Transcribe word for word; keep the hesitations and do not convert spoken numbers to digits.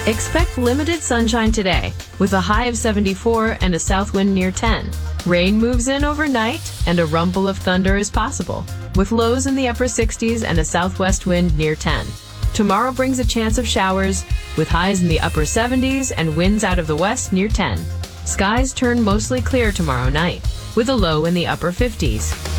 Expect limited sunshine today, with a high of seventy-four and a south wind near ten. Rain moves in overnight, and a rumble of thunder is possible, with lows in the upper sixties and a southwest wind near ten. Tomorrow brings a chance of showers, with highs in the upper seventies and winds out of the west near ten. Skies turn mostly clear tomorrow night, with a low in the upper fifties.